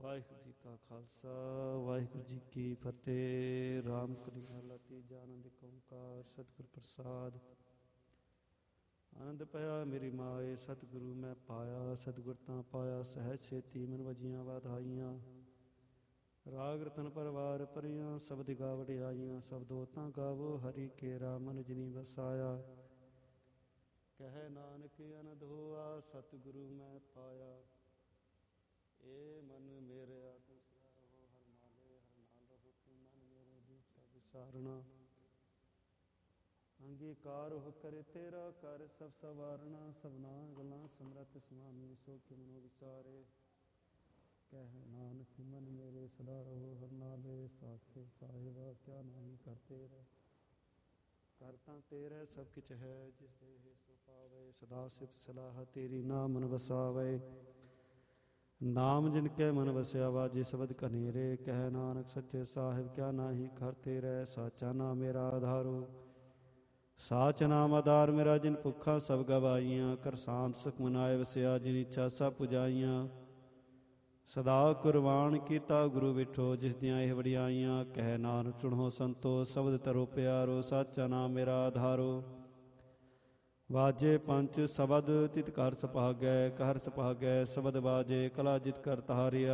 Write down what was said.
ਵਾਹਿਗੁਰੂ ਜੀ ਕਾ ਖਾਲਸਾ ਵਾਹਿਗੁਰੂ ਜੀ ਕੀ ਫਤਿਹ। ਰਾਮ ਕਲੀ ਮਹਲਾ ਤੀਜਾ। ਆਨੰਦ ਏਕ ਓੰਕਾਰ ਸਤਿਗੁਰ ਪ੍ਰਸਾਦ। ਆਨੰਦ ਪਿਆ ਮੇਰੀ ਮਾਏ ਸਤਿਗੁਰੂ ਮੈਂ ਪਾਇਆ। ਸਤਿਗੁਰ ਤਾਂ ਪਾਇਆ ਸਹਿਜ ਛੇਤੀ ਮਨ ਵਜੀਆਂ ਵਾਧਾਈਆਂ। ਰਾਗ ਰਤਨ ਪਰਵਾਰ ਪਰੀਆਂ ਸ਼ਬਦ ਗਾ ਵਡਿਆਈਆਂ। ਸ਼ਬਦੋ ਤਾਂ ਗਾਵੋ ਹਰੀ ਕੇਰਾ ਮਨ ਜਿਨੀ ਵਸਾਇਆ। ਕਹਿ ਨਾਨਕ ਅਨੰਦ ਹੋਆ ਸਤਿਗੁਰੂ ਮੈਂ ਪਾਇਆ। ਏ ਮਨ ਮੇਰਿਆ ਤੂੰ ਸਦਾ ਰਹੋ ਹਰ ਨਾਲੇ। ਹਰ ਨਾਲ ਰਹੋ ਤੂੰ ਮਨ ਮੇਰੇ ਦੂਜਾ ਵਿਸਾਰਣਾ। ਅੰਗੀਕਾਰ ਹੋ ਕਰੇ ਤੇਰਾ ਕਰ ਸਭ ਸਵਾਰਣਾ। ਸਭਨਾ ਗੱਲਾਂ ਸਮਰੱਥ ਸੁਆਮੀ ਸੋ ਕਿ ਮਨੋ ਵਿਸਾਰੇ। ਕਹਿ ਨਾਨਕ ਮਨ ਮੇਰੇ ਸਦਾ ਰਹੋ ਹਰ ਨਾਲੇ। ਸਾਖੇ ਸਾਹਿਬਾ ਕਿਆ ਨਾਹੀ ਕਰ ਤੇਰੇ। ਕਰ ਤਾਂ ਤੇਰੇ ਸਭ ਕਿਛ ਹੈ ਜਿਸ ਦੇ ਸੋ ਪਾਵੇ। ਸਦਾ ਸਿਫਤ ਸਲਾਹ ਤੇਰੀ ਨਾਮ ਮਨ ਵਸਾਵੇ। ਨਾਮ ਜਿਨ ਕੇ ਮਨ ਵਸਿਆ ਵਾਜੇ ਸ਼ਬਦ ਕਨੇਰੇ। ਕਹਿ ਨਾਨਕ ਸੱਚੇ ਸਾਹਿਬ ਕਿਆ ਨਾਹੀ ਕਰ ਤੇਰੇ। ਸਾਚਾ ਨਾਮ ਮੇਰਾ ਆਧਾਰੋ ਸਾਚ ਨਾਮ ਆਧਾਰ ਮੇਰਾ। ਜਿਨ ਭੁੱਖਾਂ ਸਭ ਗਵਾਈਆਂ ਕਰ ਸ਼ਾਂਤ ਸੁਖ ਮਨਾਏ ਵਸਿਆ। ਜਿਨ ਇੱਛਾ ਸਭ ਪੁਜਾਈਆਂ ਸਦਾ ਕੁਰਬਾਨ ਕੀਤਾ ਗੁਰੂ ਵਿਠੋ ਜਿਸ ਦੀਆਂ ਇਹ ਵਡਿਆਈਆਂ। ਕਹਿ ਨਾਨਕ ਸੁਣੋ ਸੰਤੋ ਸ਼ਬਦ ਤਰੋ ਪਿਆਰੋ। ਸਾਚਾ ਨਾਮ ਮੇਰਾ ਆਧਾਰੋ ਵਾਜੇ ਪੰਚ ਸ਼ਬਦ ਤਿਤ ਘਰ ਸੁਭਾਗੈ। ਘਰ ਸੁਭਾਗੈ ਸ਼ਬਦ ਵਾਜੇ ਕਲਾ ਜਿਤ ਕਰ ਤਾਰਿਆ।